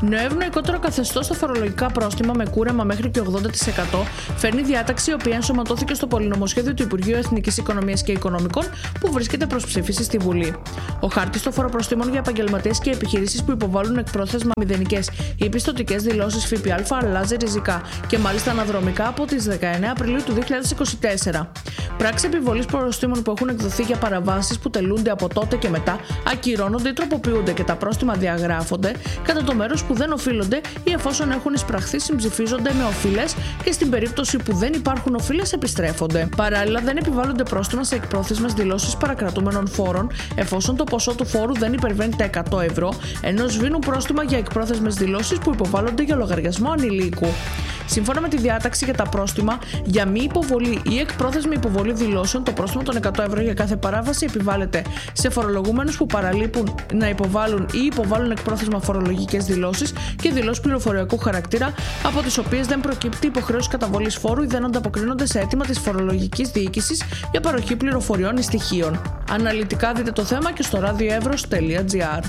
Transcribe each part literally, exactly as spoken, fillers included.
Νέο ευνοϊκότερο καθεστώς στα φορολογικά πρόστιμα με κούρεμα μέχρι και ογδόντα τοις εκατό φέρνει διάταξη η οποία ενσωματώθηκε στο πολυνομοσχέδιο του Υπουργείου Εθνικής Οικονομίας και Οικονομικών που βρίσκεται προς ψήφιση στη Βουλή. Ο χάρτης των φοροπροστίμων για επαγγελματίες και επιχειρήσεις που υποβάλλουν εκπρόθεσμα μηδενικές ή πιστωτικές δηλώσεις ΦΠΑ αλλάζει ριζικά και μάλιστα αναδρομικά από τις δεκαεννέα Απριλίου του δύο χιλιάδες είκοσι τέσσερα. Πράξεις επιβολής προστίμων που έχουν εκδοθεί για παραβάσεις που τελούνται από τότε και μετά ακυρώνονται ή τροποποιούνται και τα πρόστιμα διαγράφονται κατά το μέρος που δεν οφείλονται ή εφόσον έχουν εισπραχθεί συμψηφίζονται με οφείλες και στην περίπτωση που δεν υπάρχουν οφείλες επιστρέφονται. Παράλληλα, δεν επιβάλλονται πρόστιμα σε εκπρόθεσμες δηλώσεις παρακρατούμενων φόρων εφόσον το ποσό του φόρου δεν υπερβαίνει τα εκατό ευρώ, ενώ σβήνουν πρόστιμα για εκπρόθεσμες δηλώσεις που υποβάλλονται για λογαριασμό ανηλίκου. Σύμφωνα με τη διάταξη για τα πρόστιμα, για μη υποβολή ή εκπρόθεσμη υποβολή δηλώσεων, το πρόστιμο των εκατό ευρώ για κάθε παράβαση επιβάλλεται σε φορολογούμενους που παραλείπουν να υποβάλουν ή υποβάλλουν εκπρόθεσμα φορολογικές δηλώσεις και δηλώσεις πληροφοριακού χαρακτήρα, από τις οποίες δεν προκύπτει υποχρέωση καταβολής φόρου ή δεν ανταποκρίνονται σε αίτημα της φορολογικής διοίκησης για παροχή πληροφοριών ή στοιχείων. Αναλυτικά δείτε το θέμα και στο radioevros τελεία gr.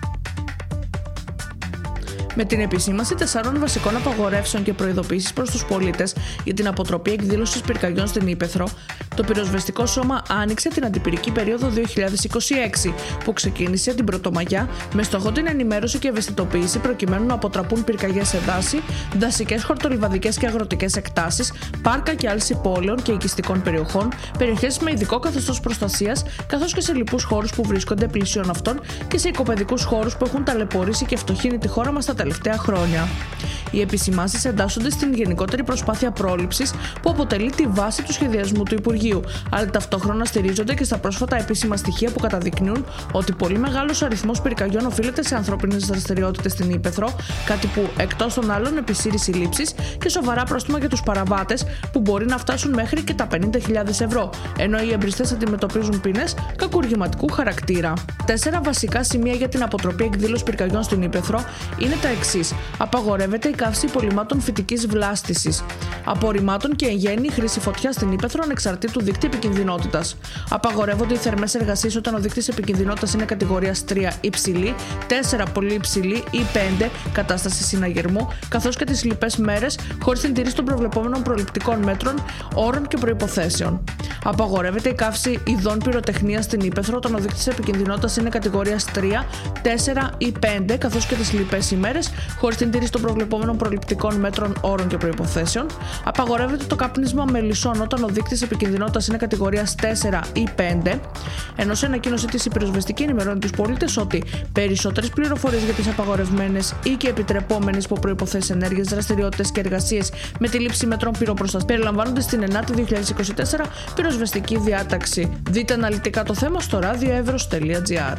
Με την επισήμανση τεσσάρων βασικών απαγορεύσεων και προειδοποιήσεις προς τους πολίτες για την αποτροπή εκδήλωσης πυρκαγιών στην Ύπαιθρο, το Πυροσβεστικό Σώμα άνοιξε την αντιπυρική περίοδο δύο χιλιάδες είκοσι έξι, που ξεκίνησε την Πρωτομαγιά με στόχο την ενημέρωση και ευαισθητοποίηση προκειμένου να αποτραπούν πυρκαγιές σε δάση, δασικές, χορτολιβαδικές και αγροτικές εκτάσεις, πάρκα και άλυση πόλεων και οικιστικών περιοχών, περιοχές με ειδικό καθεστώς προστασίας, καθώς και σε λοιπούς χώρους που βρίσκονται πλησίων αυτών και σε οικοπαιδικούς χώρους που έχουν ταλαιπωρήσει και φτωχύνει τη χώρα μας τα τελευταία χρόνια. Οι επισημάνσεις εντάσσονται στην γενικότερη προσπάθεια πρόληψης που αποτελεί τη βάση του σχεδιασμού του Υπουργείου, αλλά ταυτόχρονα στηρίζονται και στα πρόσφατα επίσημα στοιχεία που καταδεικνύουν ότι πολύ μεγάλος αριθμός πυρκαγιών οφείλεται σε ανθρώπινες δραστηριότητες στην Ύπαιθρο, κάτι που εκτός των άλλων επισύρει συλλήψεις και σοβαρά πρόστιμα για τους παραβάτες που μπορεί να φτάσουν μέχρι και τα πενήντα χιλιάδες ευρώ, ενώ οι εμπριστές αντιμετωπίζουν ποινές κακουργηματικού χαρακτήρα. Τέσσερα βασικά σημεία για την αποτροπή εκδήλωσης πυρκαγιών στην Ύπαιθρο είναι τα εξής. Απαγορεύεται η καύση υπολειμμάτων φυτικής βλάστησης. Απορριμμάτων και εν γέννη χρήση φωτιά στην Ύπαιθρο ανεξαρτήτου δείκτη επικινδυνότητας. Απαγορεύονται οι θερμές εργασίες όταν ο δείκτης επικινδυνότητας είναι κατηγορίας τρία υψηλή, τέσσερα πολύ υψηλή ή πέντε κατάσταση συναγερμού, καθώς και τις λοιπές μέρες χωρίς την τήρηση των προβλεπόμενων προληπτικών μέτρων, όρων και προϋποθέσεων. Απαγορεύεται η καύση ειδών πυροτεχνίας στην Ύπαιθρο όταν ο δείκτης επικινδυνότητας είναι κατηγορίας τρία, τέσσερα ή πέντε, καθώς και τις λοιπές ημέρες χωρίς την τήρηση των προβλεπόμενων προληπτικών μέτρων, όρων και προϋποθέσεων. Απαγορεύεται το κάπνισμα μελισσών όταν ο δείκτης επικινδυνότητας είναι κατηγορίας τέσσερα ή πέντε, ενώ σε ανακοίνωσή της η πυροσβεστική ενημερώνει τους πολίτες ότι περισσότερες πληροφορίες για τις απαγορευμένες ή και επιτρεπόμενες υπό προϋποθέσεις ενέργειες, δραστηριότητες και εργασίες με τη λήψη μέτρων πυροπροστασίας περιλαμβάνονται στην ενάτη δύο χιλιάδες είκοσι τέσσερα πυροσβεστική διάταξη. Δείτε αναλυτικά το θέμα στο radioevros τελεία gr.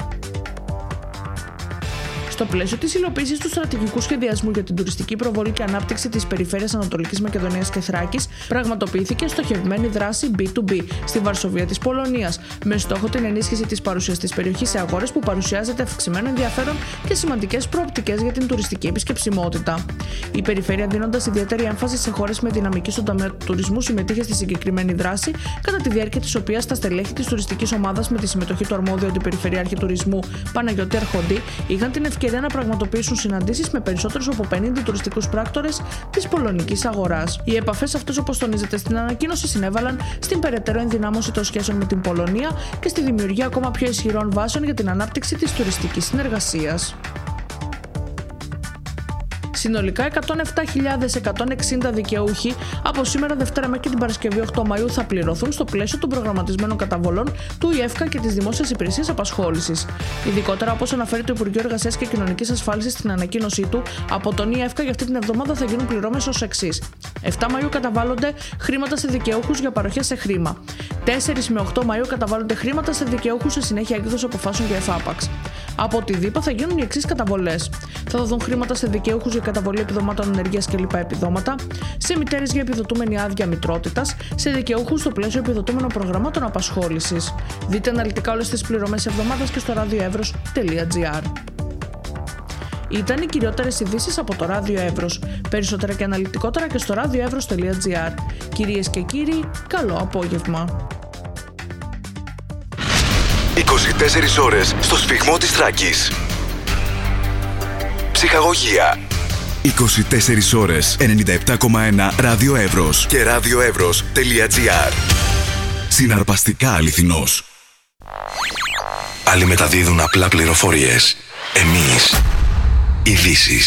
Στο πλαίσιο της υλοποίησης του στρατηγικού σχεδιασμού για την τουριστική προβολή και ανάπτυξη της περιφέρειας Ανατολικής Μακεδονίας και Θράκης, πραγματοποιήθηκε στοχευμένη δράση μπι του μπι στη Βαρσοβία της Πολωνίας, με στόχο την ενίσχυση της παρουσίας της περιοχής σε αγορές που παρουσιάζεται αυξημένο ενδιαφέρον και σημαντικές προοπτικές για την τουριστική επισκεψιμότητα. Η περιφέρεια, δίνοντας ιδιαίτερη έμφαση σε χώρες με δυναμική στον τομέα του τουρισμού, συμμετείχε στη συγκεκριμένη δράση, κατά τη διάρκεια της οποίας τα στελέχη της τουριστικής ομάδας με τη συμμετοχή του αρμόδιου αντιπεριφερειάρχη τουρισμού Παναγιώτη Αρχοντή είχαν την ευκαιρία να πραγματοποιήσουν συναντήσεις με περισσότερους από πενήντα τουριστικούς πράκτορες της πολωνικής αγοράς. Οι επαφές αυτές, όπως τονίζεται στην ανακοίνωση, συνέβαλαν στην περαιτέρω ενδυνάμωση των σχέσεων με την Πολωνία και στη δημιουργία ακόμα πιο ισχυρών βάσεων για την ανάπτυξη της τουριστικής συνεργασίας. Συνολικά εκατόν επτά χιλιάδες εκατόν εξήντα δικαιούχοι από σήμερα Δευτέρα μέχρι την Παρασκευή οκτώ Μαΐου θα πληρωθούν στο πλαίσιο των προγραμματισμένων καταβολών του ΙΕΦΚΑ και της Δημόσιας Υπηρεσίας Απασχόλησης. Ειδικότερα, όπως αναφέρει το Υπουργείο Εργασίας και Κοινωνικής Ασφάλισης στην ανακοίνωσή του, από τον ΙΕΦΚΑ για αυτή την εβδομάδα θα γίνουν πληρώμες ως εξής. επτά Μαΐου καταβάλλονται χρήματα σε δικαιούχους για παροχές σε χρήμα. τέσσερις με οκτώ Μαΐου καταβάλλονται χρήματα σε δικαιούχους σε συνέχεια έκδοση αποφάσεων για εφάπαξ. Από τη ΔΥΠΑ θα γίνουν οι εξής καταβολές. Θα δοθούν χρήματα σε δικαιούχους για καταβολή επιδομάτων ενεργείας και λοιπά επιδόματα, σε μητέρες για επιδοτούμενη άδεια μητρότητας, σε δικαιούχους στο πλαίσιο επιδοτούμενων προγραμμάτων απασχόλησης. Δείτε αναλυτικά όλες τις πληρωμές εβδομάδας και στο radioevros τελεία gr. Ήταν οι κυριότερες ειδήσεις από το Radioevros. Περισσότερα και αναλυτικότερα και στο radioevros τελεία gr. Κυρίες και κύριοι, καλό απόγευμα. είκοσι τέσσερις ώρες στο σφυγμό της Θράκης. ψυχαγωγία. είκοσι τέσσερις ώρες, ενενήντα επτά κόμμα ένα Ράδιο Εύρος και radioevros.gr. Συναρπαστικά αληθινός. Άλλοι μεταδίδουν απλά πληροφορίες. Εμείς, ειδήσεις.